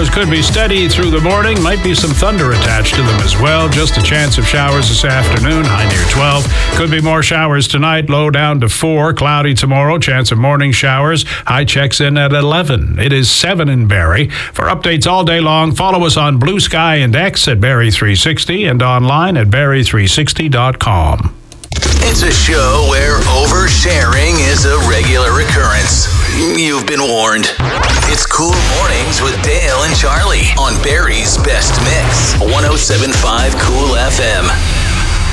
showers could be steady through the morning. Might be some thunder attached to them as well. Just a chance of showers this afternoon, high near 12. Could be more showers tonight, low down to 4. Cloudy tomorrow, chance of morning showers. High checks in at 11. It is 7 in Barrie. For updates all day long, follow us on Blue Sky and X at Barrie360 and online at Barrie360.com. It's a show where oversharing is a regular occurrence. You've been warned. It's Cool Mornings with Dale and Charlie on Barrie's Best Mix, 107.5 Cool FM.